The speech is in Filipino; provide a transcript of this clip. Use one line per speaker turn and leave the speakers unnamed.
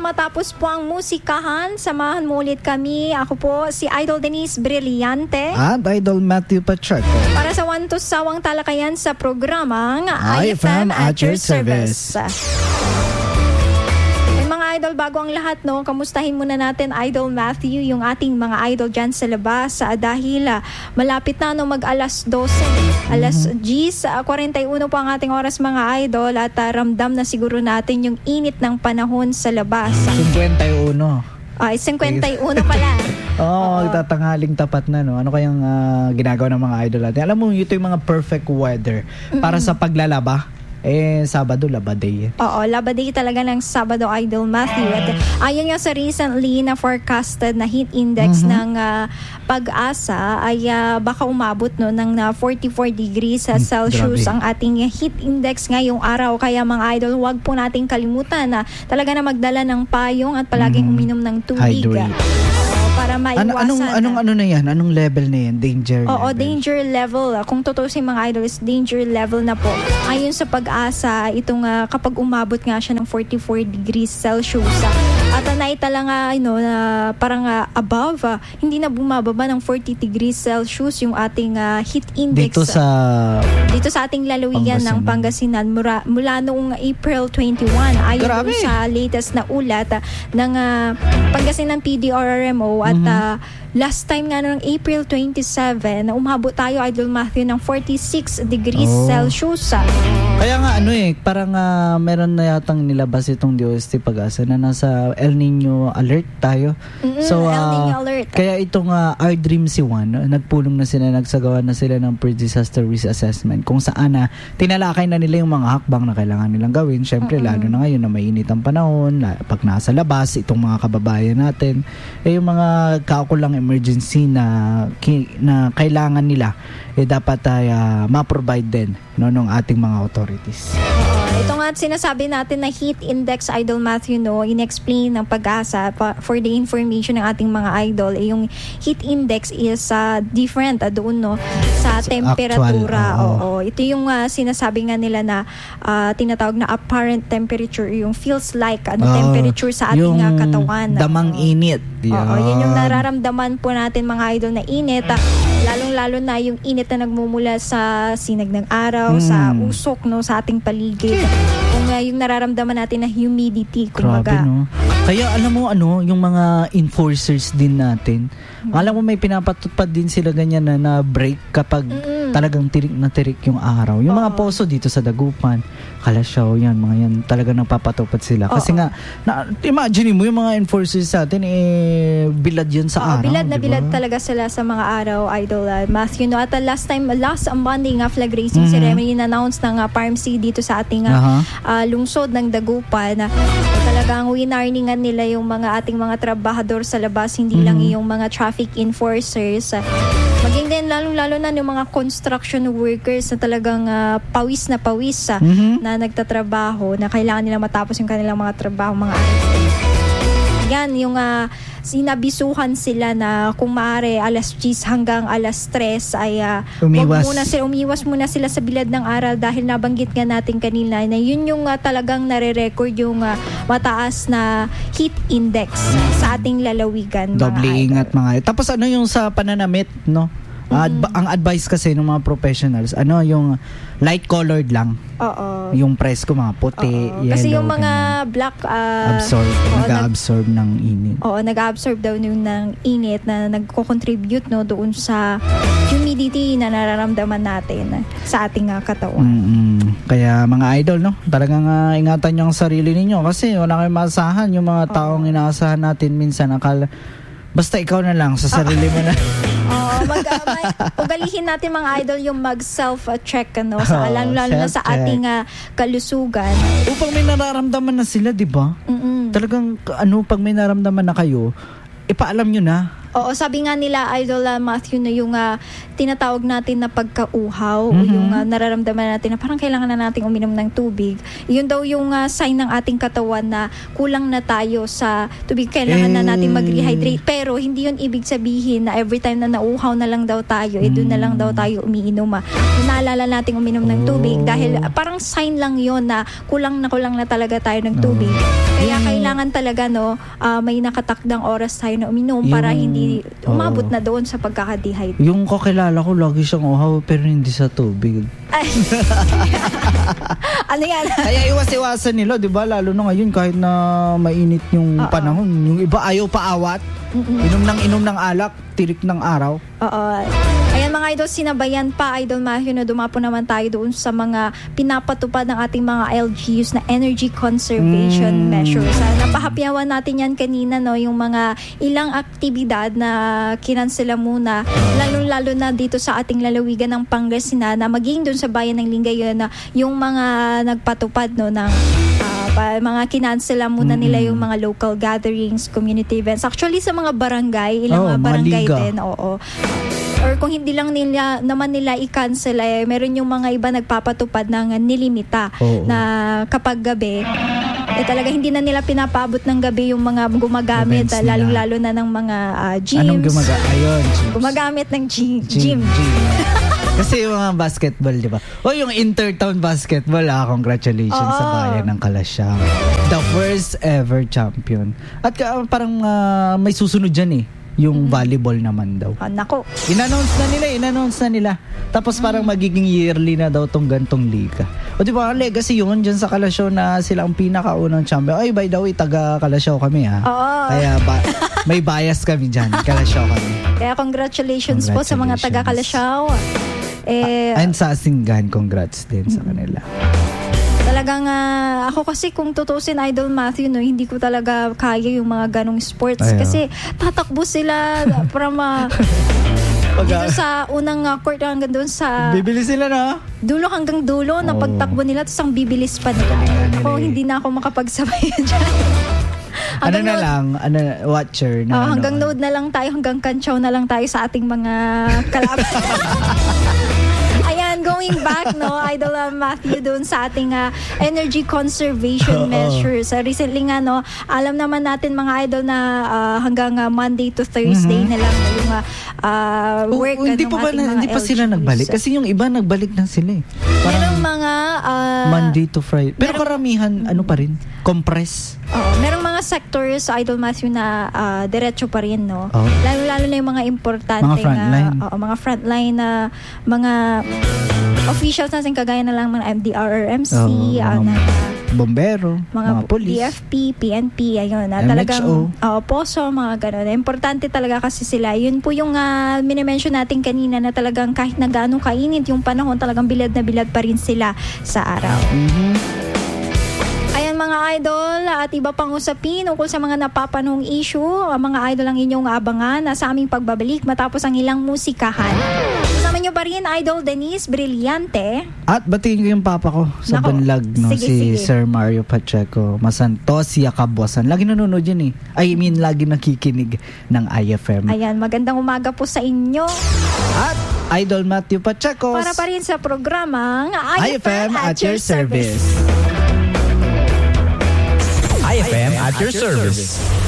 matapos po ang musikahan, samahan mo ulit kami. Ako po si Idol Denise Brillante
at Idol Matthew Pacheco
para sa wantos-sawang talakayan sa programang
IFM at your service.
Idol, bago ang lahat, no, kamustahin muna natin, Idol Matthew, yung ating mga idol dyan sa labas dahil malapit na mag alas 12, alas 10:41 po ang ating oras mga idol at ramdam na siguro natin yung init ng panahon sa labas.
51.
Ay, 51 pala.
Tatanghaling tapat na, no? Ano kayang ginagawa ng mga idol natin? Alam mo, ito yung mga perfect weather para sa paglalaba. Sabado, Laba Day.
Oo, Laba Day talaga ng Sabado, Idol Matthew. At ayon nga sa recently na forecasted na heat index ng Pag-asa ay baka umabot no ng 44 degrees Celsius ang ating heat index ngayong araw. Kaya mga idol, huwag po nating kalimutan na talaga na magdala ng payong at palaging uminom ng tubig. Para maiwasan.
Anong na yan? Anong level na yan? Danger level?
Oo, danger level. Kung tutusin mga idol, is danger level na po. Ayon sa Pag-asa, itong kapag umabot nga siya ng 44 degrees Celsius. At naitala nga, parang above, hindi na bumababa ng 40 degrees Celsius yung ating heat index. Dito sa ating lalawigan ng Pangasinan mula noong April 21. Ayon sa latest na ulat ng Pangasinan PDRRMO at last time nga noong April 27 na umabot tayo, Idol Matthew, ng 46 degrees Celsius.
Kaya nga parang meron na yatang nilabas itong DOST Pag-asa na nasa El Nino alert tayo. So
El Nino alert.
Kaya itong Our Dream C1, nagsagawa na sila ng pre-disaster risk assessment kung saan tinalakay na nila yung mga hakbang na kailangan nilang gawin. Syempre lalo na ngayon na mainit ang panahon, pag nasa labas itong mga kababayan natin, yung mga kaukulang emergency na kailangan nila dapat ay ma-provide din ng ating mga authorities.
Ito nga sinasabi natin na heat index, Idol Matthew, in-explain ng Pag-asa for the information ng ating mga idol. Yung heat index is different doon sa temperatura. Ito yung sinasabi nga nila na tinatawag na apparent temperature, yung feels like temperature sa ating katawan.
Damang init.
Yun yung nararamdaman po natin mga idol na init. Lalong-lalo na yung init na nagmumula sa sinag ng araw, sa usok sa ating paligid. Kung yung nararamdaman natin na humidity, kumbaga.
Grabe, no? Kaya alam mo yung mga enforcers din natin, alam mo may pinapatupad din sila ganyan na break kapag talagang tirik na tirik yung araw. Yung mga poso dito sa Dagupan, Kalasyaw, mga yan talagang napapatupad sila. Kasi nga, imagine mo yung mga enforcers sa atin, bilad yan sa araw.
Bilad na bilad talaga sila sa mga araw, Idol Matthew. At last Monday nga, flag raising ceremony na-announce ng PARMC dito sa ating lungsod ng Dagupan. Talagang winarningan nila yung ating mga trabahador sa labas, hindi lang yung mga traffic enforcers. Maging din lalong-lalo na yung mga construction workers na talagang pawis na nagtatrabaho, na kailangan nila matapos yung kanilang mga trabaho, mga yan, yung sinabisuhan sila na kung maaari alas 10 hanggang alas 3 ay umiwas muna sila sa bilad ng aral dahil nabanggit nga natin kanina na yun yung talagang nare-record yung mataas na heat index sa ating lalawigan.
Doble ingat mga. Tapos yung sa pananamit, no? Ang advice kasi ng mga professionals, yung light colored lang. Yung presko, mga puti, yellow.
Kasi yung mga black
nag-absorb ng init.
Nag-absorb daw ng init na nagko-contribute doon sa humidity na nararamdaman natin sa ating katawan.
Kaya mga idol, talagang ingatan niyo ang sarili ninyo kasi wala kayong maasahan. Yung mga taong inaasahan natin minsan basta ikaw na lang sa sarili mo na.
Ugalihin natin mga idol yung mag-self-check lalo na sa ating kalusugan.
Upang may nararamdaman na sila, di ba? Talagang pag may nararamdaman na kayo, ipaalam nyo na.
Oo, sabi nga nila, Idol Matthew, na yung tinatawag natin na pagkauhaw, o yung nararamdaman natin na parang kailangan na nating uminom ng tubig. Yun daw yung sign ng ating katawan na kulang na tayo sa tubig. Kailangan na natin mag-rehydrate. Pero hindi yun ibig sabihin na every time na nauuhaw na lang daw tayo, doon na lang daw tayo umiinom. Naalala nating uminom ng tubig dahil parang sign lang yun na kulang na talaga tayo ng tubig. Kaya kailangan talaga may nakatakdang oras tayo na uminom para hindi umabot na doon sa pagkaka-dehydrate.
Yung kakilala ko, lagi siyang uhaw pero hindi sa tubig.
Ano yan?
Kaya iwas-iwasan nila, di ba? Lalo na ngayon kahit na mainit yung panahon. Yung iba ayaw paawat. Inom ng alak, tirik ng araw.
Oo. Ayan mga idol, sinabayan pa, Idol Matthew, na dumapo naman tayo doon sa mga pinapatupad ng ating mga LGUs na energy conservation measures. Napahapyawan natin yan kanina, yung mga ilang aktibidad na kinansela muna, lalo na dito sa ating lalawigan ng Pangasinan, na maging doon sa bayan ng Lingayen, na yung mga nagpatupad ng mga kinansela muna nila yung mga local gatherings, community events. Actually, sa mga barangay, ilang barangay din, oo. Or kung hindi lang nila i-cancel, meron yung mga iba nagpapatupad ng nilimita na kapag gabi, talaga hindi na nila pinapaabot ng gabi yung mga gumagamit, lalo na ng mga gyms.
Anong
gumagamit ng gym.
Kasi yung mga basketball, di ba? O yung Intertown basketball, congratulations sa bayan ng Kalasyaw. The first ever champion. At parang may susunod dyan yung volleyball naman daw.
Nako.
In-announce na nila. Tapos parang magiging yearly na daw tong gantong liga. O di ba, legacy yun dyan sa Kalasyaw na sila ang pinakaunang champion. Ay, by the way, taga Kalasyaw kami Kaya may bias kami dyan. Kalasyaw kami.
Kaya congratulations po sa mga taga Kalasyaw.
And sa Singgan, congrats din sa kanila.
Talagang ako kasi kung tutusin, Idol Matthew, hindi ko talaga kaya yung mga ganong sports. Kasi tatakbo sila from dito sa unang court hanggang doon sa
bibilis sila
dulo hanggang dulo na pagtakbo nila, tapos ang bibilis pa nila. Hindi na ako makapagsabay dyan.
Watcher na
hanggang node na lang tayo, hanggang kantsaw na lang tayo sa ating mga kalaban. Ayan, going back, Idol Matthew, doon sa ating energy conservation measures. Recently nga, alam naman natin mga idol na hanggang Monday to Thursday na lang yung work ng ating mga
hindi pa sila nagbalik? Kasi yung iba nagbalik na sila
merong mga
Monday to Friday. Pero karamihan, pa rin? Compress?
Merong mga sectors, Idol Matthew, na diretso pa rin, Lalo na yung mga importante mga frontline na mga officials natin, kagaya na lang mga MDRRMC,
bombero, mga police,
DFP, PNP, ayun na talagang POSO, mga gano'n. Importante talaga kasi sila. Yun po yung minimension natin kanina, na talagang kahit na gaano kainit yung panahon, talagang bilad na bilad pa rin sila sa araw. Ayan mga idol, at iba pang usapin ukol sa mga napapanong issue, mga idol ang inyong abangan sa aming pagbabalik matapos ang ilang musikahan. Kasama nyo pa rin, Idol Denise Brillante.
At batiin ko yung papa ko sa Banlag, sige. Sir Mario Pacheco Masantos, Yakabwasan. Lagi nanonood yan lagi nakikinig ng IFM.
Ayan, magandang umaga po sa inyo.
At Idol Matthew Pacheco,
para pa rin sa programang
IFM at your service.
IFM at your service.